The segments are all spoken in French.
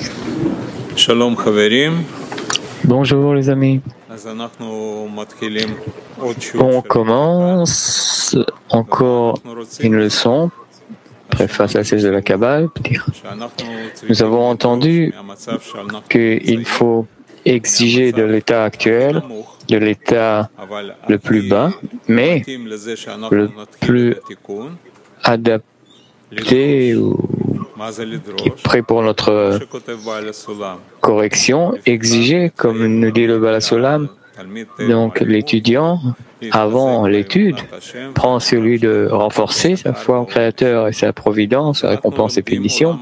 Shalom Chaverim. Bonjour les amis. On commence encore une leçon, préface à la de la Kabbale. Nous avons entendu qu'il faut exiger de l'état actuel, de l'état le plus bas, mais le plus adapté ou qui est prêt pour notre correction, exiger, comme nous dit le Baal HaSulam. Donc l'étudiant, avant l'étude, prend celui de renforcer sa foi en Créateur et sa providence, sa récompense et punition.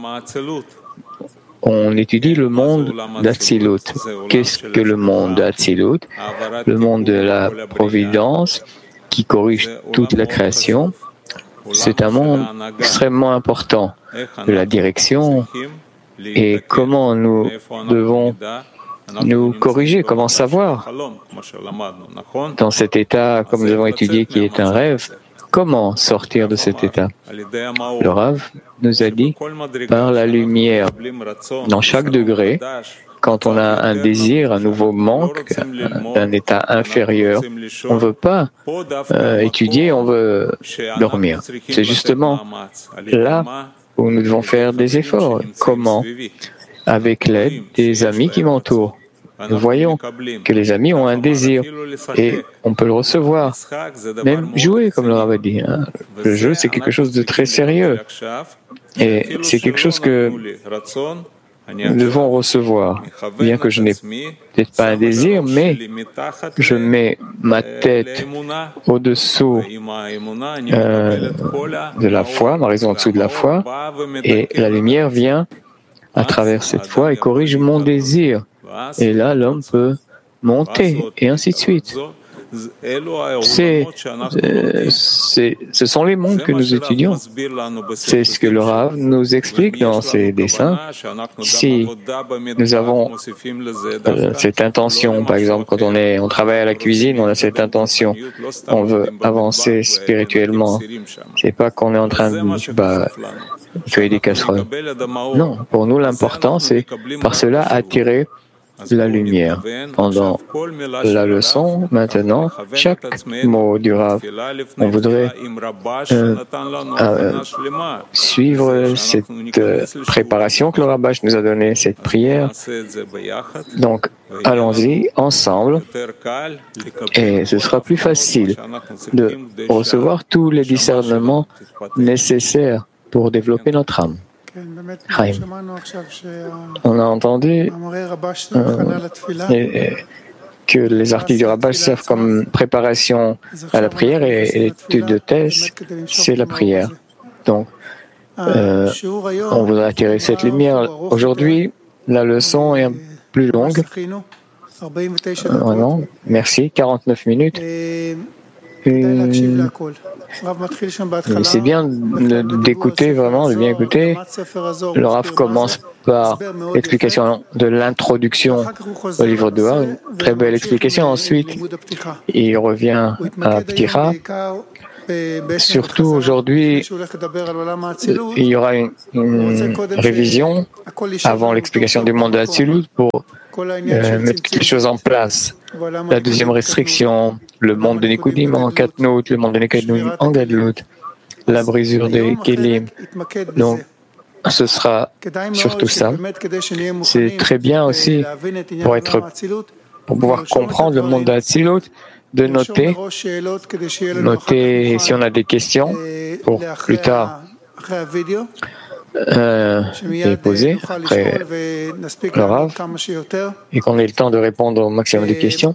On étudie le monde d'Atsilut. Qu'est-ce que le monde d'Atsilut? Le monde de la providence qui corrige toute la création. C'est un monde extrêmement important de la direction et comment nous devons nous corriger, comment savoir dans cet état, comme nous avons étudié, qui est un rêve, comment sortir de cet état. Le Rav nous a dit par la lumière, dans chaque degré, quand on a un désir, un nouveau manque, un état inférieur, on ne veut pas étudier, on veut dormir. C'est justement là où nous devons faire des efforts. Comment? Avec l'aide des amis qui m'entourent. Nous voyons que les amis ont un désir et on peut le recevoir. Même jouer, comme le Rav a dit. Le jeu, c'est quelque chose de très sérieux. Et c'est quelque chose que nous devons recevoir. Bien que je n'ai peut-être pas un désir, mais je mets ma tête au-dessous de la foi, ma raison au-dessous de la foi, et la lumière vient à travers cette foi et corrige mon désir. Et là, l'homme peut monter, et ainsi de suite. Ce sont les mondes que nous étudions. C'est ce que le Rav nous explique dans ses dessins. Si nous avons cette intention, par exemple, quand on travaille à la cuisine, on a cette intention, on veut avancer spirituellement. C'est pas qu'on est en train de tuer des casseroles. Non, pour nous, l'important, c'est par cela attirer la lumière. Pendant la leçon, maintenant, chaque mot du Rav, on voudrait suivre cette préparation que le Rabash nous a donnée, cette prière. Donc, allons-y ensemble et ce sera plus facile de recevoir tous les discernements nécessaires pour développer notre âme. Chaim. On a entendu que les articles du Rabash servent comme préparation à la prière et l'étude de thèse, c'est la prière. Donc, on voudrait attirer cette lumière. Aujourd'hui, la leçon est plus longue. Non, merci, 49 minutes. C'est bien d'écouter, vraiment, de bien écouter. Le Rav commence par l'explication de l'introduction au livre de Zohar, une très belle explication. Ensuite, il revient à Ptira. Surtout aujourd'hui, il y aura une révision avant l'explication du monde de Hatzilut pour mettre toutes les choses en place. La deuxième restriction, le monde de Nikudim en Katnout, le monde de Nikudim en Gadlut, la brisure des Kélim. Donc, ce sera surtout ça. C'est très bien aussi pour pouvoir comprendre le monde de Hatzilut, de noter si on a des questions pour plus tard les poser après le Rav et qu'on ait le temps de répondre au maximum de questions.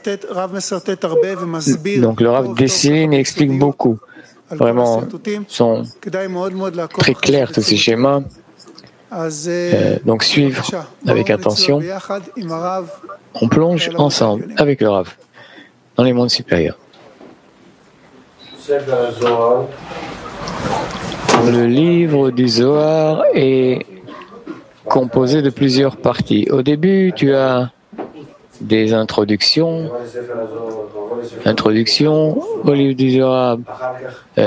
Donc le Rav dessine et explique beaucoup. Vraiment, sont très clairs tous ces schémas. Donc suivre avec attention. On plonge ensemble avec le Rav dans les mondes supérieurs. Le livre du Zohar est composé de plusieurs parties. Au début, tu as des introductions au livre du Zohar,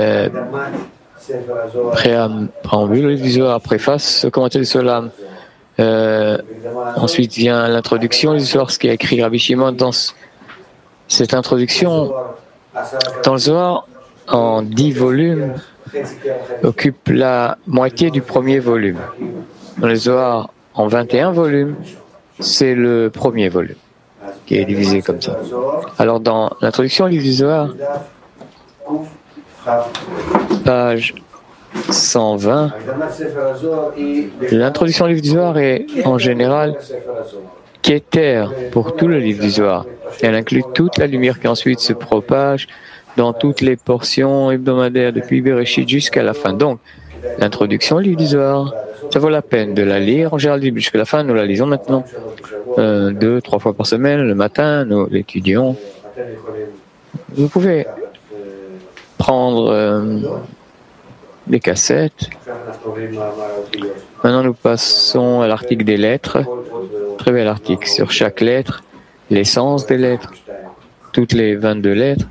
préambule, le livre du Zohar, préface, commentaire du Solam, Ensuite vient l'introduction du Zohar, ce qui a écrit Rabbi Shimon dans cette introduction. Dans le Zohar, en 10 volumes, occupe la moitié du premier volume. Dans le Zohar, en 21 volumes, c'est le premier volume qui est divisé comme ça. Alors dans l'introduction au livre du Zohar, page 120, l'introduction au livre du Zohar est en général Keter pour tout le livre du Zohar. Elle inclut toute la lumière qui ensuite se propage dans toutes les portions hebdomadaires depuis Bereshit jusqu'à la fin. Donc, l'introduction au livre du Zohar, ça vaut la peine de la lire en général du début jusqu'à la fin. Nous la lisons maintenant 2-3 fois par semaine, le matin, nous l'étudions. Vous pouvez prendre des cassettes. Maintenant, nous passons à l'article des lettres. Très bel article sur chaque lettre, l'essence des lettres, toutes les 22 lettres.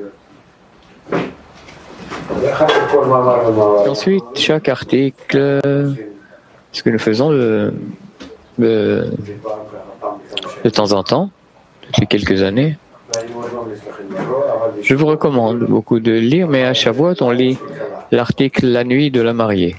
Ensuite, chaque article, ce que nous faisons de temps en temps, depuis quelques années. Je vous recommande beaucoup de lire, mais à Shavuot, on lit l'article La nuit de la mariée.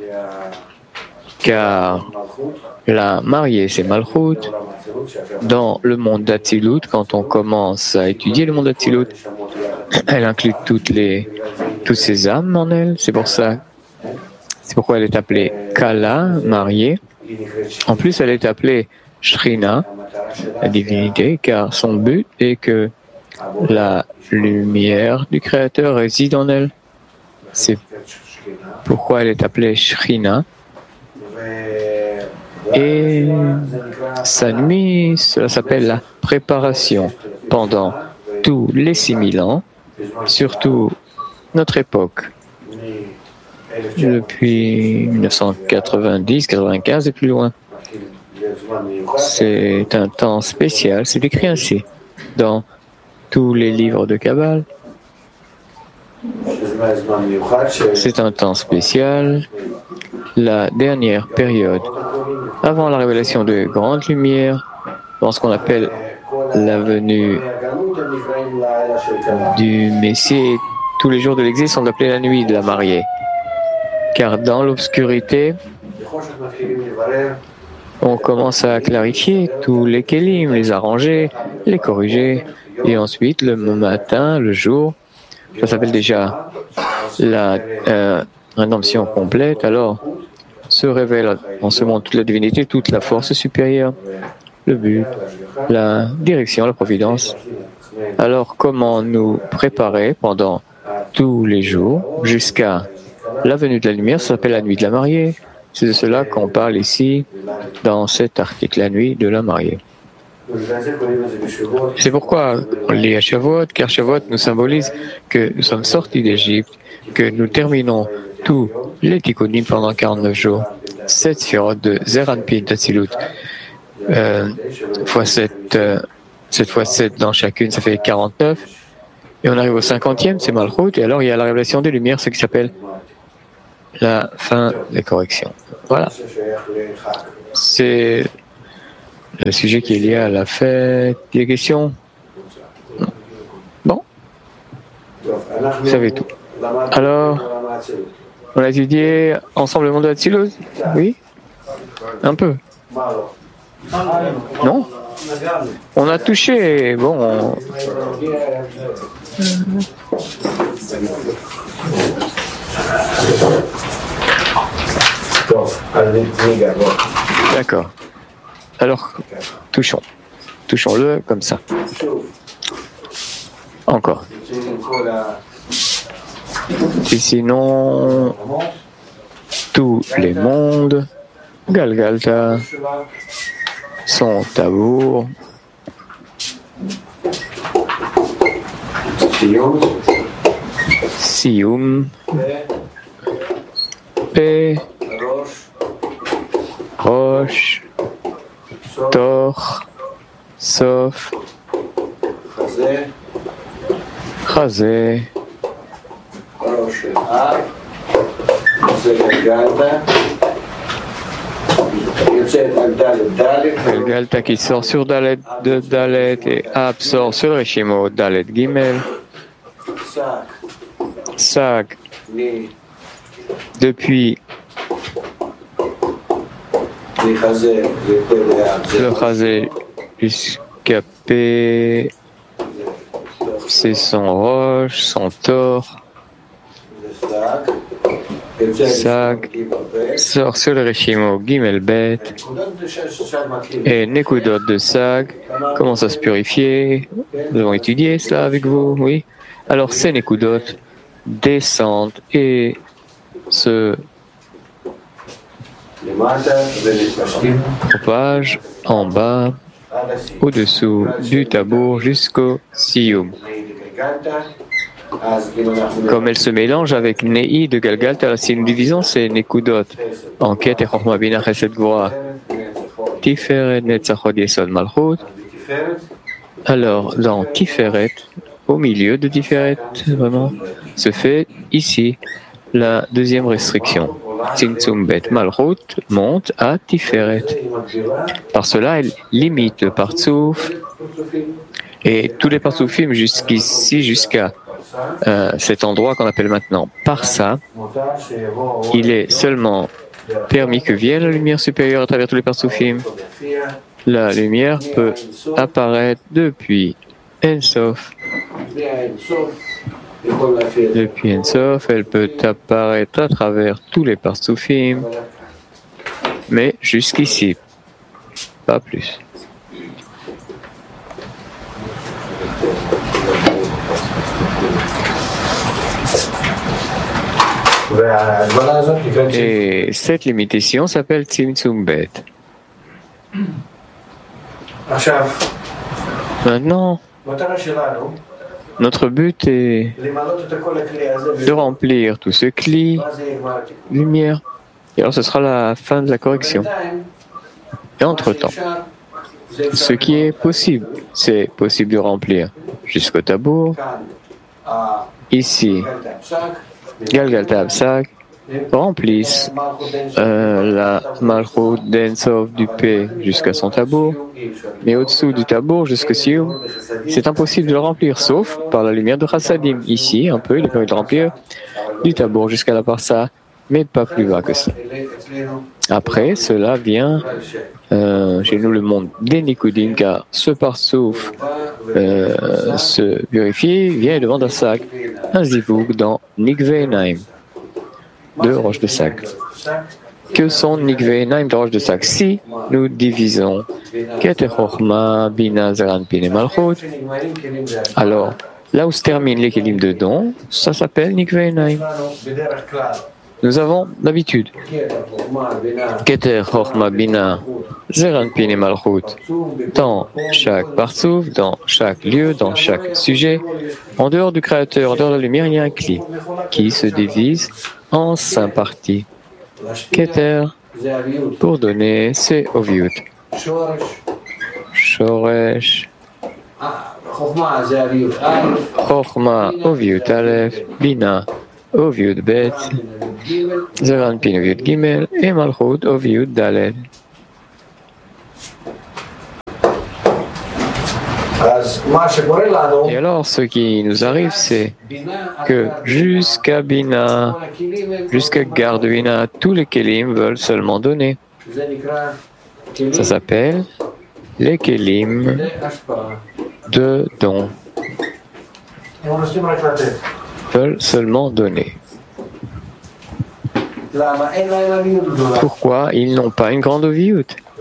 Car la mariée, c'est Malchut. Dans le monde d'Atzilut, quand on commence à étudier le monde d'Atzilut, elle inclut toutes ces âmes en elle. C'est pourquoi elle est appelée Kala, mariée. En plus, elle est appelée Shrina, la divinité, car son but est que la lumière du Créateur réside en elle. C'est pourquoi elle est appelée Shrina. Et sa nuit, cela s'appelle la préparation pendant tous les 6000 ans, surtout notre époque, depuis 1990, 95 et plus loin. C'est un temps spécial, c'est écrit ainsi dans tous les livres de Kabbale. C'est un temps spécial, la dernière période avant la révélation de grandes lumières, dans ce qu'on appelle la venue du Messie. Tous les jours de l'exil sont appelés la nuit de la mariée. Car dans l'obscurité, on commence à clarifier tous les kélim, les arranger, les corriger. Et ensuite, le matin, le jour, ça s'appelle déjà la rédemption complète. Alors, se révèle en ce monde toute la divinité, toute la force supérieure, le but, la direction, la providence. Alors, comment nous préparer pendant tous les jours jusqu'à la venue de la lumière? Ça s'appelle la nuit de la mariée. C'est de cela qu'on parle ici dans cet article, la nuit de la mariée. C'est pourquoi on lit à Shavuot, car Shavuot nous symbolise que nous sommes sortis d'Égypte, que nous terminons tous les tikkunim pendant 49 jours. 7 sphirot de Zeir Anpin d'Atzilut, fois 7, 7 fois 7 dans chacune, ça fait 49. Et on arrive au 50e, c'est Malchut, et alors il y a la révélation des lumières, ce qui s'appelle la fin des corrections. Voilà. C'est le sujet qui est lié à la fête. Des questions? Bon. Vous savez tout. Alors, on a étudié ensemble le monde de Hatzilut? Oui? Un peu. Non? On a touché, bon... D'accord. Alors, touchons-le comme ça. Encore. Et sinon, tous les mondes, Galgalta, son tabour, Siyum, P, Roche, Tor, Sof, Chazé, Galgalta qui sort sur Dalet de Dalet et absorbe sur le Reshimo Dalet Gimel. Sag depuis le Chazé jusqu'à P, c'est son roche, son tor. Sag sort sur le Reshimo Gimel Bet et Nekudot de Sag commence à se purifier. Nous avons étudié cela avec vous, oui. Alors ces Nekudot descendent et se propagent en bas, au-dessous du tabour jusqu'au Siyum. Comme elle se mélange avec Nei de Galgalta, si nous divisons ces Nekudot en Ket et Chochma Bina Chesed Gvura, Tiferet Netzachot Yesod Malchut, alors dans Tiferet, au milieu de Tiferet, vraiment, se fait ici la deuxième restriction. Tzimtzum Bet Malchut monte à Tiferet. Par cela, elle limite le Partsouf et tous les Partsoufim jusqu'ici, jusqu'à cet endroit qu'on appelle maintenant Parsa. Il est seulement permis que vienne la lumière supérieure à travers tous les Partsoufim. La lumière peut apparaître depuis Ensof. Depuis Ensof, elle peut apparaître à travers tous les Partsoufim, mais jusqu'ici, pas plus. Et cette limitation s'appelle Tzimtzum Bet. Maintenant, notre but est de remplir tout ce cli, lumière. Et alors ce sera la fin de la correction. Et entre-temps, ce qui est possible, c'est possible de remplir jusqu'au tabour. Ici, Galgalta Absak remplissent la Malchut d'Ensof du P jusqu'à son tabour, mais au-dessous du tabour jusqu'au Siyum, c'est impossible de le remplir, sauf par la lumière de Chassadim. Ici, un peu, il est permis de remplir du tabour jusqu'à la Parsa, mais pas plus bas que ça. Après, cela vient chez nous le monde des Nikudim, car ce Parsouf se purifie, vient et demande à Sag un zivouk dans Nikve Naim de Roche de Sag. Que sont Nikve Naim de Roche de Sag? Si nous divisons Keter Chochma Bina Zeran Pine Malchut, alors là où se terminent les kelim de don, ça s'appelle Nikve Naim. Nous avons l'habitude Keter Chochma Bina Zeran Pine Malchut dans chaque partsouf, dans chaque lieu, dans chaque sujet. En dehors du Créateur, en dehors de la lumière, il y a un cli qui se divise en 5 parties. Keter, pour donner, c'est Oviut. Shoresh, Chochma, Oviut Aleph, Bina, Oviut Bet, Zeran Pin, Oviut Gimel, et Malchut, Oviut Dalet. Et alors, ce qui nous arrive, c'est que jusqu'à Bina, jusqu'à Garde Bina, tous les Kélim veulent seulement donner. Ça s'appelle les Kélim de don. Veulent seulement donner. Pourquoi ils n'ont pas une grande oviout?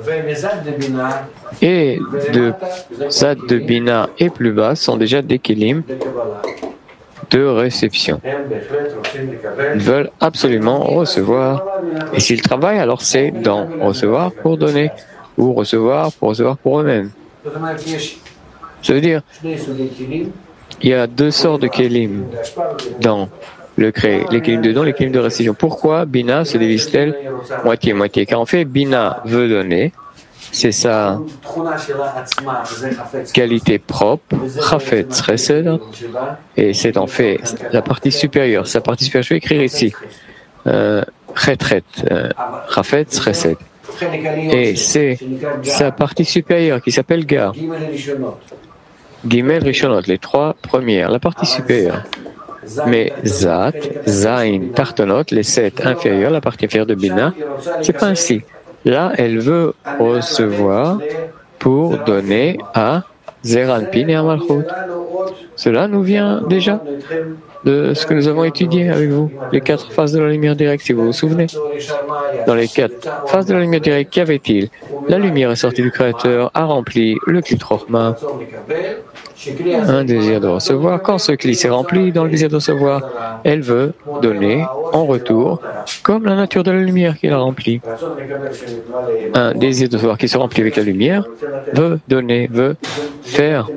Et de Zad de Bina et plus bas sont déjà des Kélim de réception. Ils veulent absolument recevoir. Et s'ils travaillent, alors c'est dans recevoir pour donner ou recevoir pour eux-mêmes. Ça veut dire, il y a 2 sortes de Kélim dans le créé, les Kélim de don, les Kélim de réception. Pourquoi Bina se divise-t-elle moitié-moitié? Car en fait, Bina veut donner. C'est sa qualité propre, Chafet Chesed, et c'est en fait la partie supérieure. Sa partie supérieure, je vais écrire ici, Chetret, Chafet Chesed. Et c'est sa partie supérieure qui s'appelle Ga. Gimel Rishonot, les trois premières, la partie supérieure. Mais Zat, Zain, Tartonot, les sept inférieures, la partie inférieure de Bina, c'est pas ainsi. Là, elle veut recevoir pour donner à Zeranpin et à Malchut. Cela nous vient déjà de ce que nous avons étudié avec vous, les quatre phases de la lumière directe, si vous vous souvenez. Dans les quatre phases de la lumière directe, qu'avait-il? La lumière est sortie du Créateur, a rempli le Kli Chochma, un désir de recevoir. Quand ce Kli s'est rempli dans le désir de recevoir, elle veut donner en retour, comme la nature de la lumière qui l'a remplie. Un désir de recevoir qui se remplit avec la lumière veut donner, veut faire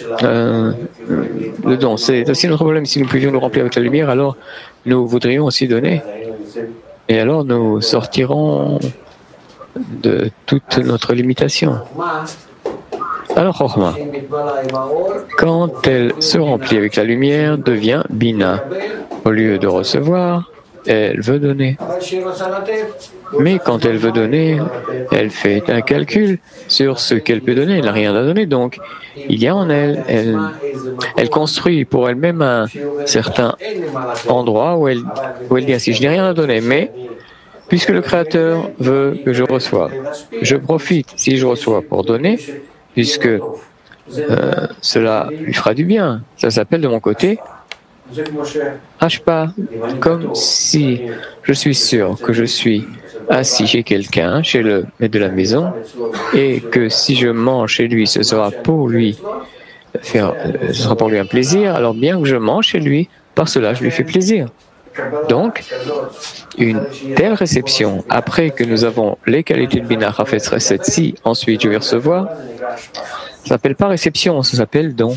le don. C'est aussi notre problème. Si nous pouvions nous remplir avec la lumière, alors nous voudrions aussi donner. Et alors nous sortirons de toute notre limitation. Alors Chochma, quand elle se remplit avec la lumière, devient Bina. Au lieu de recevoir, elle veut donner. Mais quand elle veut donner, elle fait un calcul sur ce qu'elle peut donner. Elle n'a rien à donner, donc il y a en elle, elle construit pour elle-même un certain endroit où elle dit ainsi, je n'ai rien à donner, mais puisque le Créateur veut que je reçoive, je profite si je reçois pour donner, puisque cela lui fera du bien. Ça s'appelle de mon côté Hashpa, comme si je suis sûr que je suis assis chez quelqu'un, chez le maître de la maison, et que si je mange chez lui, ce sera pour lui un plaisir, alors bien que je mange chez lui, par cela je lui fais plaisir. Donc, une telle réception, après que nous avons les qualités de Bina Chafetz Chesed, si ensuite je vais recevoir, ça ne s'appelle pas réception, ça s'appelle don.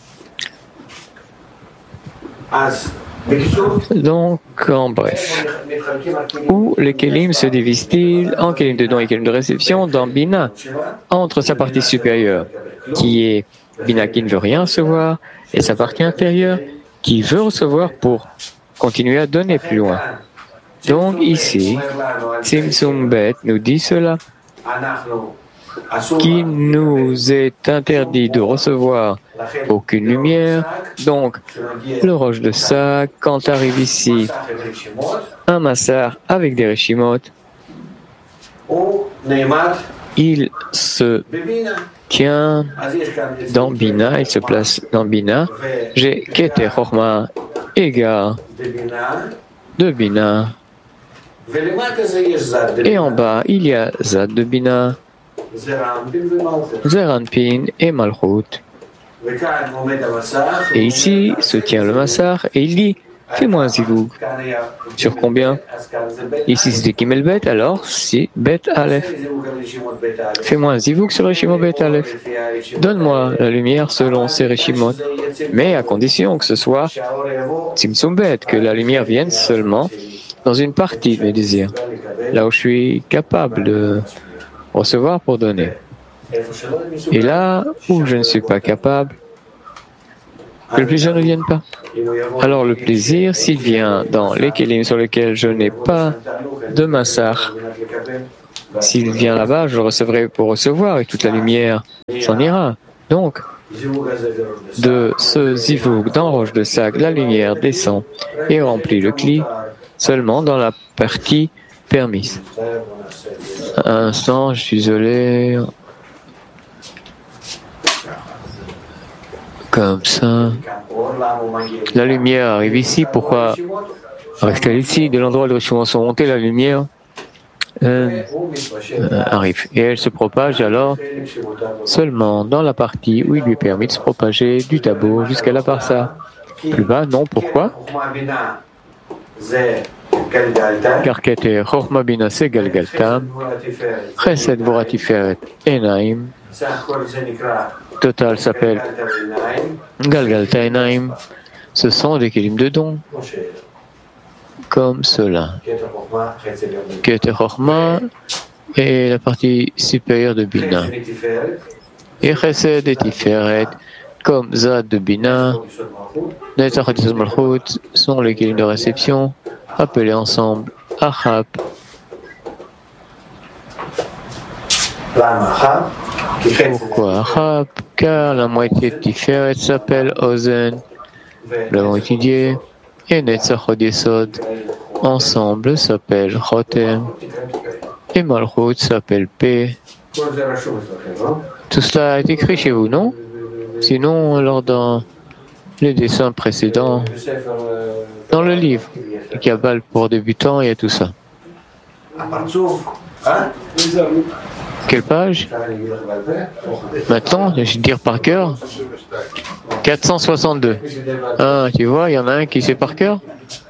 Donc, en bref, où les kelim se divisent-ils en kelim de don et kelim de réception dans Bina, entre sa partie supérieure, qui est Bina qui ne veut rien recevoir, et sa partie inférieure, qui veut recevoir pour continuer à donner plus loin. Donc ici, Tzimtzum Bet nous dit cela, qu'il nous est interdit de recevoir aucune lumière. Donc, le roche de sac, quand arrive ici un massar avec des réchimot, il se tient dans Bina, il se place dans Bina. J'ai Keter Chochma, égard de Bina. Et en bas, il y a Zad de Bina, Zeranpin et Malchut. Et ici se tient le massar et il dit, fais-moi un zivoug. Sur combien? Ici c'était Gimel Bet, alors c'est Bet Aleph. Fais-moi un zivoug sur Rishimot Bet Aleph. Donne-moi la lumière selon ces Rishimot, mais à condition que ce soit Tzimtzum Bet, que la lumière vienne seulement dans une partie de mes désirs, là où je suis capable de recevoir pour donner. Et là où je ne suis pas capable, que le plaisir ne vienne pas. Alors le plaisir, s'il vient dans les kelim sur lesquels je n'ai pas de massar, s'il vient là-bas, je le recevrai pour recevoir et toute la lumière s'en ira. Donc, de ce zivoug dans roche de sac, la lumière descend et remplit le kli seulement dans la partie permise. Un instant, je suis désolé. Comme ça. La lumière arrive ici. Pourquoi reste-t-elle ici? De l'endroit où les réchimot sont montés, la lumière arrive. Et elle se propage alors seulement dans la partie où il lui permet de se propager du tableau jusqu'à la parsa. Plus bas, non. Pourquoi? Car Keter Chochma Bina c'est Galgaltam, Chesed Gvura Tiferet Enaim, total s'appelle Galgalta Enaim. Ce sont des kelim de don, comme cela. Keter Chochma est la partie supérieure de Bina. Et Chesed et Tiferet, comme Zad de Bina, Netzach et Malchut sont les kelim de réception, appelés ensemble Achap. Pourquoi Achab? Car la moitié de Tiferet s'appelle Ozen. Nous l'avons étudié. Et Netzach Od Yesod ensemble s'appelle Chotem. Et Malchut s'appelle P. Tout cela est écrit chez vous, non? Sinon, alors dans les dessins précédents, dans le livre, Kabbal pour débutants, il y a tout ça. Quelle page? Maintenant, je vais dire par cœur. 462. Ah, tu vois, il y en a un qui sait par cœur.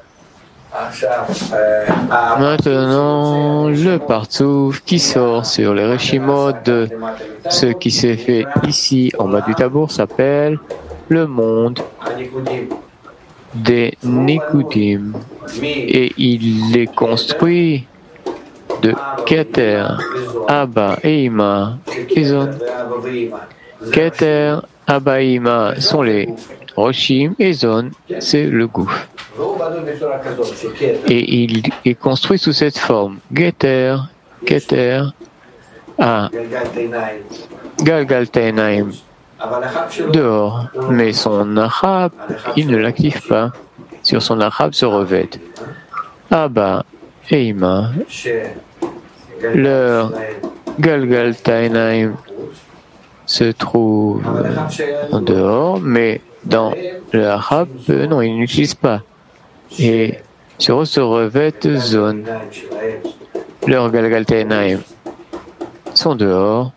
Maintenant, le partsouf qui sort sur les Reshimot de ce qui s'est fait ici en bas du tabour s'appelle le monde des Nikudim. Et il est construit de Keter, Abba et Ima, Izon. Keter, Abba et Ima sont les Roshim et Zon, c'est le gouffre. Et il est construit sous cette forme. Geter, Keter, A, Galgal Tainaim, dehors. Mais son Achab, il ne l'active pas. Sur son Achab se revêtent Abba et Ima. Leur Galgal Tainaim se trouve en dehors, mais dans le Achab, non, il n'utilise pas. Et sur eux se revêtent Zone. Leurs Galgal Tainaim sont dehors,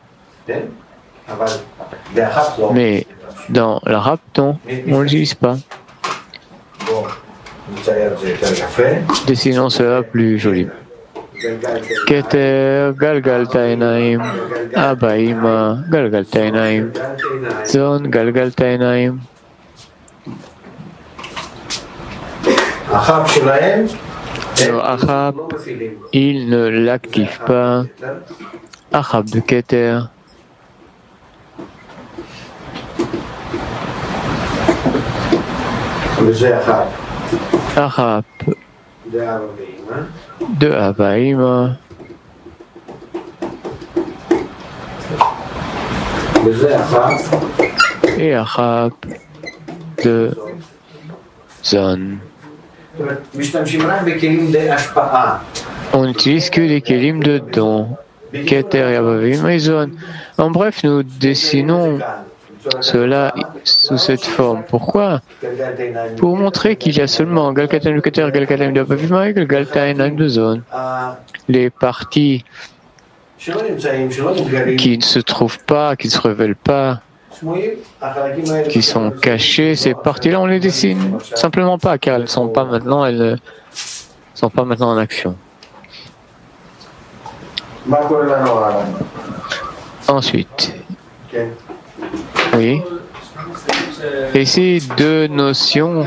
mais dans l'Achab, non, on ne l'utilise pas. Dessinons cela plus joli. Keter, Galgal Tainaim, Abba Ima, Galgal Tainaim, Zon, Galgal Tainaim. Achab, il ne l'active pas. Achab de Keter. Achab de Abba Ima. Et Achab de Zon. On n'utilise que les kelim de don. Keter et Abba Ima et Zon. En bref, nous dessinons cela sous cette forme. Pourquoi? Pour montrer qu'il y a seulement Galkataim de Keter, Galkataim de Abba Ima et Galkataim de Zon. Les parties qui ne se trouvent pas, qui ne se révèlent pas, qui sont cachées, ces parties-là, on les dessine simplement pas, car elles ne sont pas maintenant, en action. Ensuite, oui. Ici, deux notions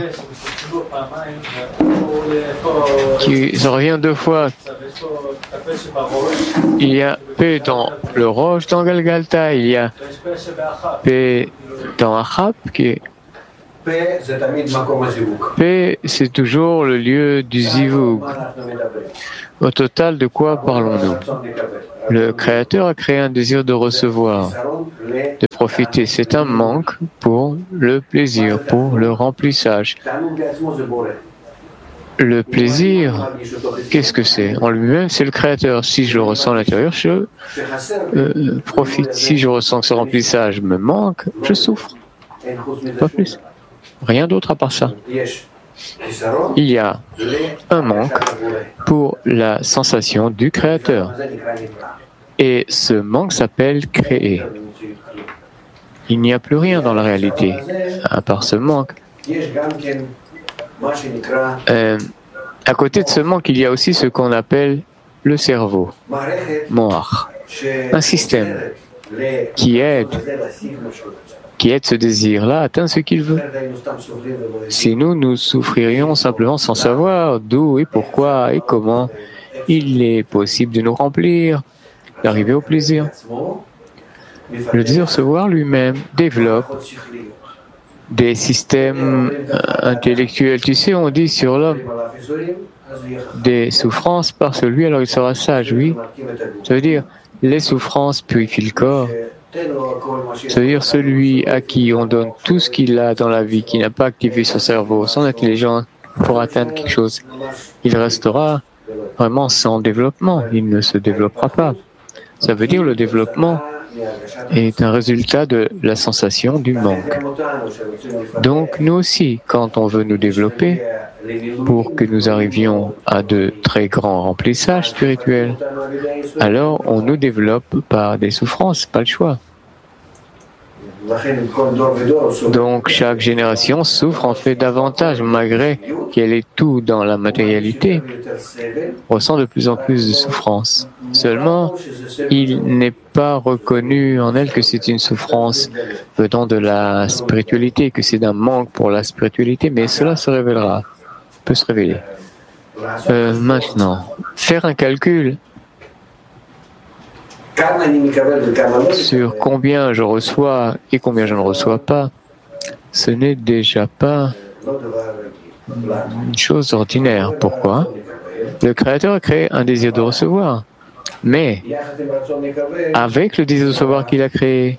qui se revient deux fois. Il y a P dans le roche, dans Galgalta, il y a P dans Achab, qui est P, c'est toujours le lieu du Zivug. Au total, de quoi parlons-nous? Le Créateur a créé un désir de recevoir, de profiter. C'est un manque pour le plaisir, pour le remplissage. Le plaisir, qu'est-ce que c'est? En lui-même, c'est le Créateur. Si je le ressens à l'intérieur, je profite. Si je ressens que ce remplissage me manque, je souffre. Pas plus. Rien d'autre à part ça. Il y a un manque pour la sensation du Créateur. Et ce manque s'appelle créer. Il n'y a plus rien dans la réalité, à part ce manque. À côté de ce manque, il y a aussi ce qu'on appelle le cerveau, Moach, un système qui aide ce désir-là à atteindre ce qu'il veut. Si nous souffririons simplement sans savoir d'où et pourquoi et comment il est possible de nous remplir, d'arriver au plaisir. Le désir de recevoir lui-même développe des systèmes intellectuels. Tu sais, on dit sur l'homme des souffrances par celui, alors il sera sage, oui. Ça veut dire, les souffrances purifient le corps. C'est-à-dire celui à qui on donne tout ce qu'il a dans la vie, qui n'a pas activé son cerveau, son intelligence pour atteindre quelque chose, il restera vraiment sans développement, il ne se développera pas. Ça veut dire le développement est un résultat de la sensation du manque. Donc nous aussi, quand on veut nous développer, pour que nous arrivions à de très grands remplissages spirituels, alors on nous développe par des souffrances, pas le choix. Donc chaque génération souffre en fait davantage, malgré qu'elle est tout dans la matérialité, ressent de plus en plus de souffrance. Seulement, il n'est pas reconnu en elle que c'est une souffrance venant de la spiritualité, que c'est d'un manque pour la spiritualité, mais cela se révélera, peut se révéler. Maintenant, faire un calcul sur combien je reçois et combien je ne reçois pas, ce n'est déjà pas une chose ordinaire. Pourquoi? Le Créateur a créé un désir de recevoir, mais avec le désir de recevoir qu'il a créé,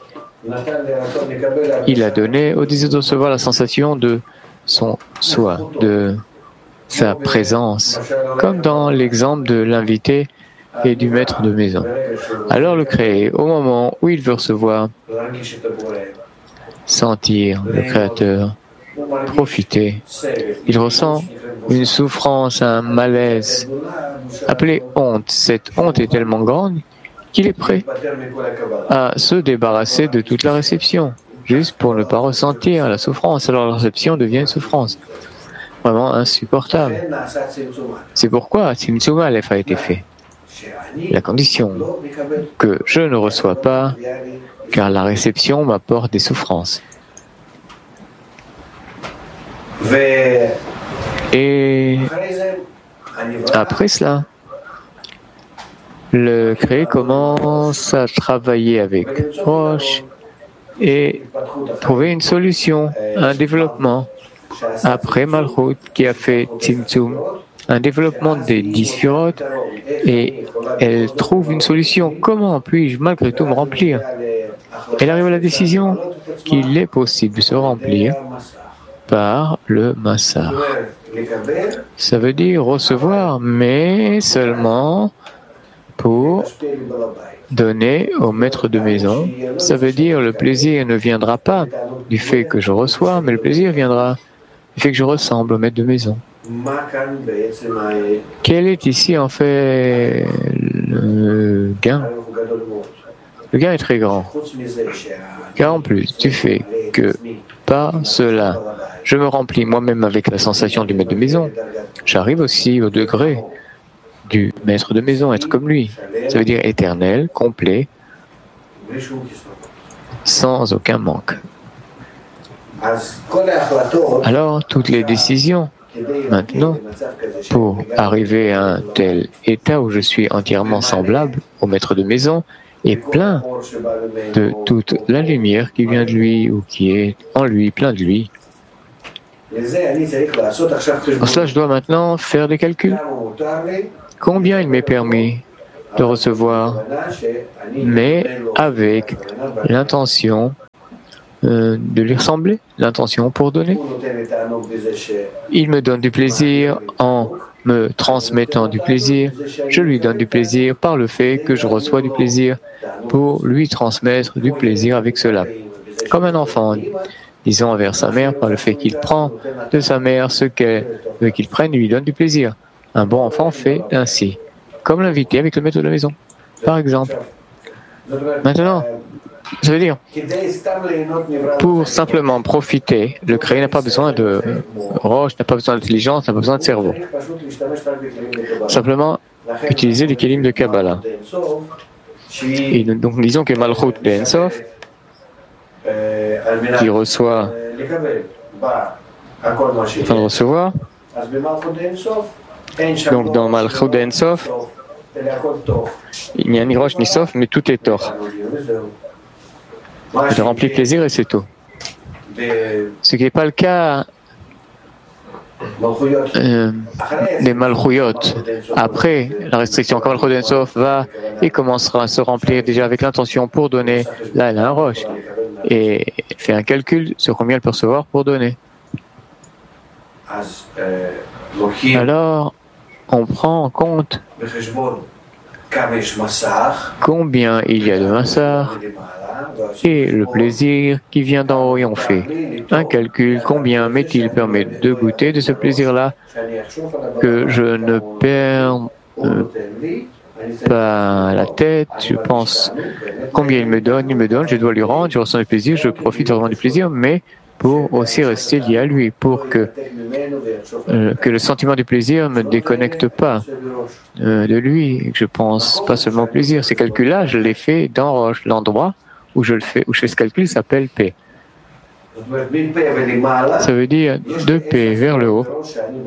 il a donné au désir de recevoir la sensation de son soi, de sa présence, comme dans l'exemple de l'invité et du maître de maison. Alors le créé, au moment où il veut recevoir, sentir le Créateur, profiter, il ressent une souffrance, un malaise, appelé honte. Cette honte est tellement grande qu'il est prêt à se débarrasser de toute la réception, juste pour ne pas ressentir la souffrance. Alors la réception devient une souffrance vraiment insupportable. C'est pourquoi Tzimtzum Aleph a été fait. La condition que je ne reçois pas, car la réception m'apporte des souffrances. Et après cela, le créé commence à travailler avec Roche et trouver une solution, un développement. Après Malchut, qui a fait Tzimtzum, un développement des 10 Sphirot, et elle trouve une solution. Comment puis-je malgré tout me remplir? Elle arrive à la décision qu'il est possible de se remplir par le Massar. Ça veut dire recevoir, mais seulement pour donner au maître de maison. Ça veut dire le plaisir ne viendra pas du fait que je reçois, mais le plaisir viendra du fait que je ressemble au maître de maison. Quel est ici en fait le gain? Le gain est très grand. Car en plus du fait que par cela, je me remplis moi-même avec la sensation du maître de maison, j'arrive aussi au degré du maître de maison, être comme lui. Ça veut dire éternel, complet, sans aucun manque. Alors, toutes les décisions, maintenant, pour arriver à un tel état où je suis entièrement semblable au maître de maison et plein de toute la lumière qui vient de lui ou qui est en lui, plein de lui. Pour cela, je dois maintenant faire des calculs. Combien il m'est permis de recevoir, mais avec l'intention de lui ressembler, l'intention pour donner. Il me donne du plaisir en me transmettant du plaisir. Je lui donne du plaisir par le fait que je reçois du plaisir pour lui transmettre du plaisir avec cela. Comme un enfant, disons envers sa mère, par le fait qu'il prend de sa mère ce qu'elle veut qu'il prenne, il lui donne du plaisir. Un bon enfant fait ainsi, comme l'invité avec le maître de la maison, par exemple. Maintenant, ça veut dire, pour simplement profiter, le créé n'a pas besoin de roche, n'a pas besoin d'intelligence, n'a pas besoin de cerveau. Simplement, utiliser les kelim de Kabbalah. Et donc, disons que Malchut de Ensof, qui reçoit, afin de recevoir, donc dans Malchut de Ensof, il n'y a ni roche ni sof, mais tout est tort. Je remplis plaisir et c'est tout. Ce qui n'est pas le cas des Malchuyot. Après la restriction, quand Malchut Ensof va et commencera à se remplir déjà avec l'intention pour donner, là elle a un roche et elle fait un calcul sur combien elle peut recevoir pour donner. Alors, on prend en compte combien il y a de massar et le plaisir qui vient d'en haut et on fait un calcul, combien m'est-il permet de goûter de ce plaisir-là, que je ne perds pas la tête, je pense combien il me donne, je dois lui rendre, je ressens du plaisir, je profite vraiment du plaisir, mais pour aussi rester lié à lui, pour que le sentiment du plaisir ne me déconnecte pas de lui, que je pense pas seulement au plaisir. Ces calculs-là, je les fais dans Roche. L'endroit où je fais ce calcul s'appelle P. Ça veut dire de P vers le haut.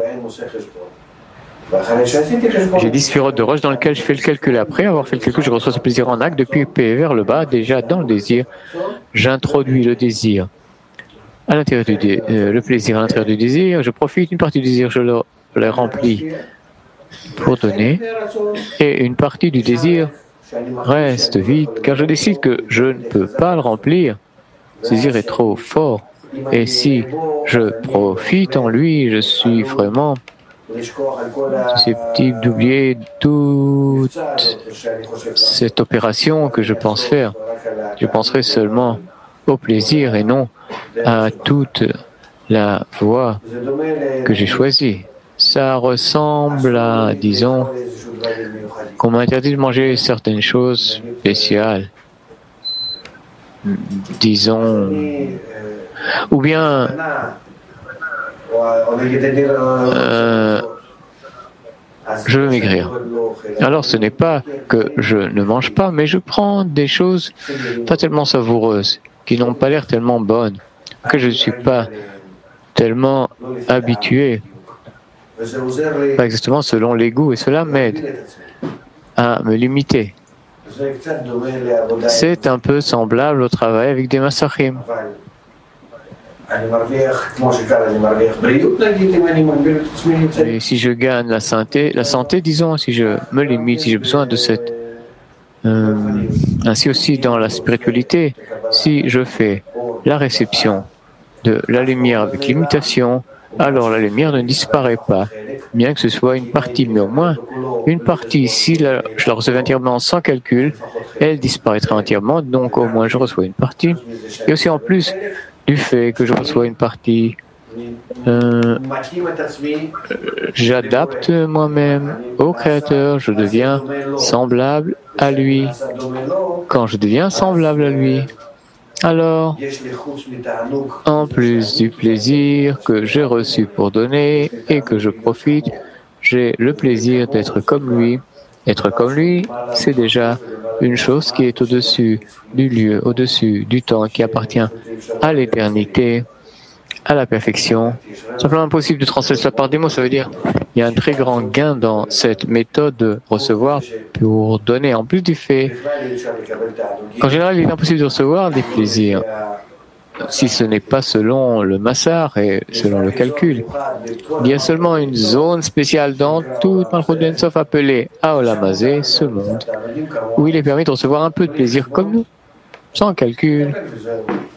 J'ai 10 sphirotes de Roche dans lequel je fais le calcul. Après avoir fait le calcul, je reçois ce plaisir en acte. Depuis P vers le bas, déjà dans le désir, j'introduis le désir à l'intérieur le plaisir à l'intérieur du désir. Je profite une partie du désir, je le remplis pour donner, et une partie du désir reste vide, car je décide que je ne peux pas le remplir. Ce désir est trop fort. Et si je profite en lui, je suis vraiment susceptible d'oublier toute cette opération que je pense faire. Je penserai seulement au plaisir et non à toute la voie que j'ai choisie. Ça ressemble à, disons, qu'on m'interdit de manger certaines choses spéciales. Disons, ou bien je veux maigrir. Alors ce n'est pas que je ne mange pas, mais je prends des choses pas tellement savoureuses, qui n'ont pas l'air tellement bonnes, que je ne suis pas tellement habitué, pas exactement selon les goûts, et cela m'aide à me limiter. C'est un peu semblable au travail avec des massachim. Et si je gagne la santé, disons, si je me limite, si j'ai besoin de cette... ainsi aussi dans la spiritualité, si je fais la réception de la lumière avec l'imitation, alors la lumière ne disparaît pas, bien que ce soit une partie, mais au moins une partie, si je la recevais entièrement sans calcul, elle disparaîtra entièrement, donc au moins je reçois une partie. Et aussi en plus du fait que je reçois une partie, j'adapte moi-même au Créateur, je deviens semblable à lui. Quand je deviens semblable à lui, alors, en plus du plaisir que j'ai reçu pour donner et que je profite, j'ai le plaisir d'être comme lui. Être comme lui, c'est déjà une chose qui est au-dessus du lieu, au-dessus du temps, qui appartient à l'éternité, à la perfection. Simplement impossible de transmettre ça par des mots, ça veut dire il y a un très grand gain dans cette méthode de recevoir pour donner, en plus du fait qu'en général il est impossible de recevoir des plaisirs si ce n'est pas selon le massar et selon le calcul. Il y a seulement une zone spéciale dans tout Malchut Ensof appelée Haolam Hazé, ce monde, où il est permis de recevoir un peu de plaisir comme nous, sans calcul.